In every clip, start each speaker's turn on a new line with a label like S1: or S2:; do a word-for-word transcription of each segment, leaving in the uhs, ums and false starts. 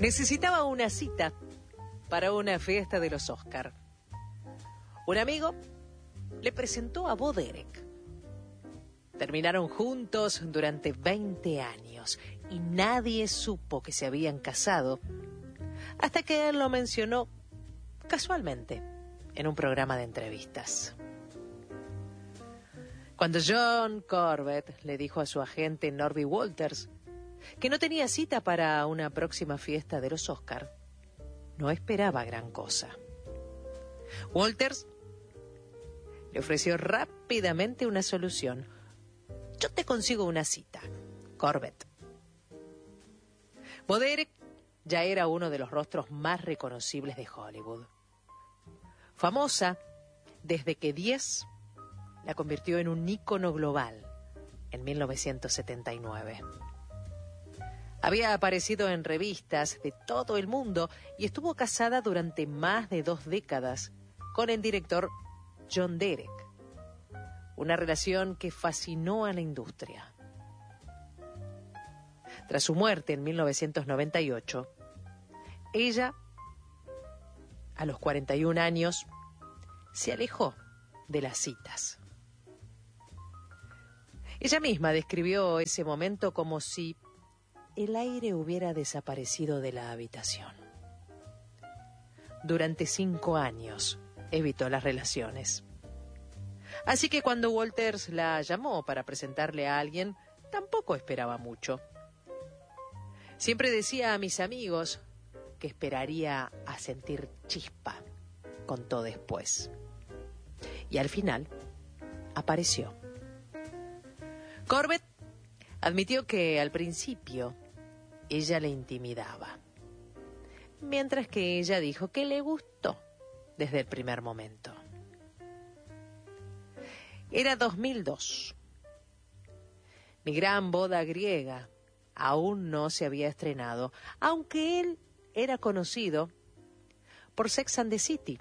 S1: Necesitaba una cita para una fiesta de los Oscar. Un amigo le presentó a Bo Derek. Terminaron juntos durante veinte años y nadie supo que se habían casado hasta que él lo mencionó casualmente en un programa de entrevistas. Cuando John Corbett le dijo a su agente Norby Walters que no tenía cita para una próxima fiesta de los Oscar, no esperaba gran cosa. Walters le ofreció rápidamente una solución. Yo te consigo una cita, Corbett. Bo Derek ya era uno de los rostros más reconocibles de Hollywood. Famosa desde que Diez la convirtió en un ícono global en mil novecientos setenta y nueve. Había aparecido en revistas de todo el mundo y estuvo casada durante más de dos décadas con el director John Derek. Una relación que fascinó a la industria. Tras su muerte en mil novecientos noventa y ocho, ella, a los cuarenta y un años, se alejó de las citas. Ella misma describió ese momento como si el aire hubiera desaparecido de la habitación. Durante cinco años evitó las relaciones. Así que cuando Walters la llamó para presentarle a alguien, tampoco esperaba mucho. Siempre decía a mis amigos que esperaría a sentir chispa, contó después. Y al final apareció. Corbett admitió que al principio ella le intimidaba, mientras que ella dijo que le gustó desde el primer momento. Era dos mil dos. Mi gran boda griega aún no se había estrenado, aunque él era conocido por Sex and the City.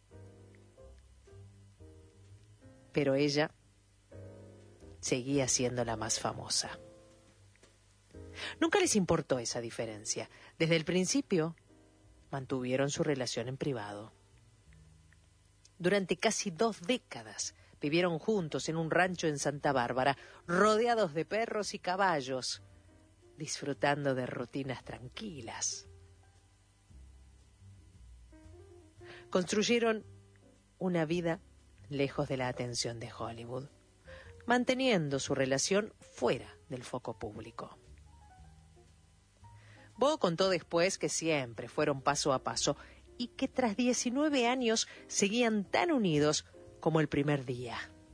S1: Pero ella seguía siendo la más famosa. Nunca les importó esa diferencia. Desde el principio mantuvieron su relación en privado. Durante casi dos décadas vivieron juntos en un rancho en Santa Bárbara, rodeados de perros y caballos, disfrutando de rutinas tranquilas. Construyeron una vida lejos de la atención de Hollywood, manteniendo su relación fuera del foco público. Bo contó después que siempre fueron paso a paso y que tras diecinueve años seguían tan unidos como el primer día.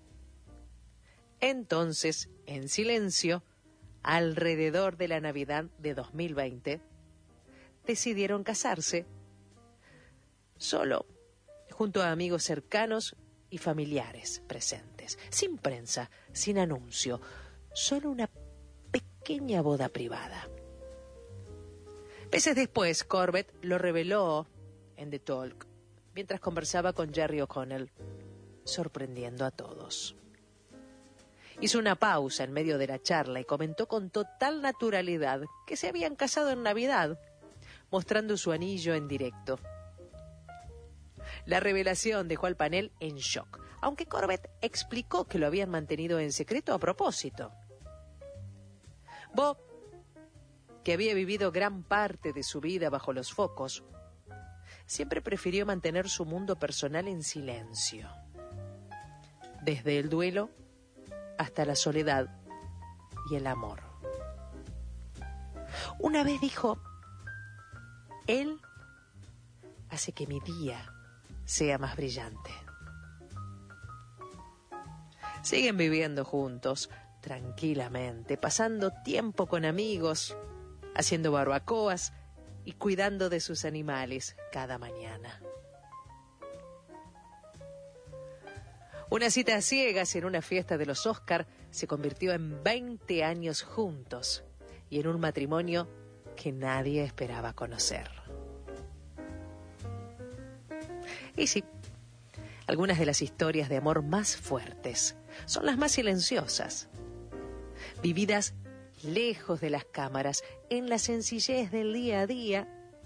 S1: Entonces, en silencio, alrededor de la Navidad de dos mil veinte, decidieron casarse, solo junto a amigos cercanos y familiares presentes, sin prensa, sin anuncio, solo una pequeña boda privada. Meses después, Corbett lo reveló en The Talk, mientras conversaba con Jerry O'Connell, sorprendiendo a todos. Hizo una pausa en medio de la charla y comentó con total naturalidad que se habían casado en Navidad, mostrando su anillo en directo. La revelación dejó al panel en shock, aunque Corbett explicó que lo habían mantenido en secreto a propósito. Bo, que había vivido gran parte de su vida bajo los focos, siempre prefirió mantener su mundo personal en silencio. Desde el duelo hasta la soledad y el amor. Una vez dijo, él hace que mi día sea más brillante. Siguen viviendo juntos, tranquilamente, pasando tiempo con amigos, haciendo barbacoas y cuidando de sus animales cada mañana. Una cita a ciegas en una fiesta de los Oscar se convirtió en veinte años juntos y en un matrimonio que nadie esperaba conocer. Y sí, algunas de las historias de amor más fuertes son las más silenciosas, vividas lejos de las cámaras, en la sencillez del día a día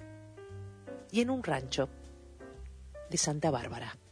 S1: y en un rancho de Santa Bárbara.